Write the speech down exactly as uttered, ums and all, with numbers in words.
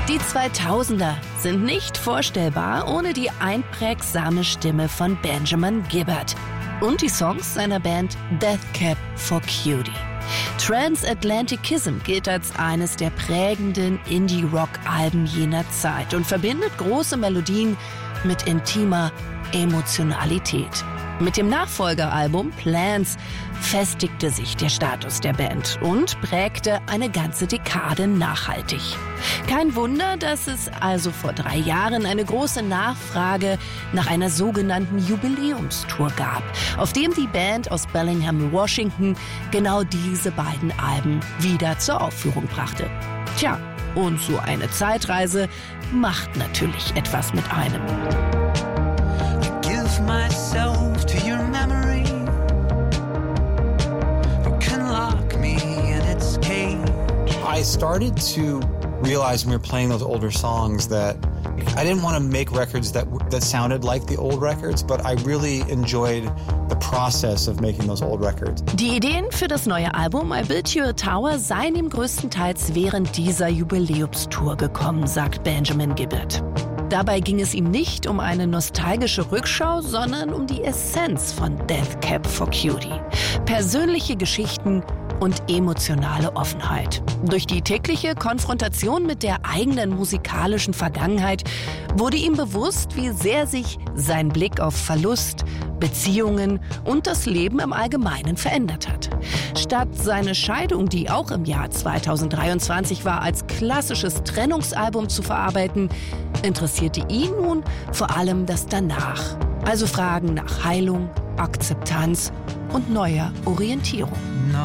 Die zweitausender sind nicht vorstellbar ohne die einprägsame Stimme von Benjamin Gibbard und die Songs seiner Band Death Cab for Cutie. Transatlanticism gilt als eines der prägenden Indie-Rock-Alben jener Zeit und verbindet große Melodien mit intimer Emotionalität. Mit dem Nachfolgeralbum Plans festigte sich der Status der Band und prägte eine ganze Dekade nachhaltig. Kein Wunder, dass es also vor drei Jahren eine große Nachfrage nach einer sogenannten Jubiläumstour gab, auf dem die Band aus Bellingham, Washington, genau diese beiden Alben wieder zur Aufführung brachte. Tja, und so eine Zeitreise macht natürlich etwas mit einem. Give myself to your memory. You can lock me in its cage. I started to realize when we were playing those older songs that I didn't want to make records that that sounded like the old records, but I really enjoyed the process of making those old records. Die Ideen für das neue Album I Built You a Tower seien ihm größtenteils während dieser Jubiläumstour gekommen, sagt Benjamin Gibbard. Dabei ging es ihm nicht um eine nostalgische Rückschau, sondern um die Essenz von Death Cab for Cutie. Persönliche Geschichten und emotionale Offenheit. Durch die tägliche Konfrontation mit der eigenen musikalischen Vergangenheit wurde ihm bewusst, wie sehr sich sein Blick auf Verlust, Beziehungen und das Leben im Allgemeinen verändert hat. Statt seine Scheidung, die auch im Jahr zweitausenddreiundzwanzig war, als klassisches Trennungsalbum zu verarbeiten, interessierte ihn nun vor allem das Danach. Also Fragen nach Heilung, Akzeptanz und neuer Orientierung.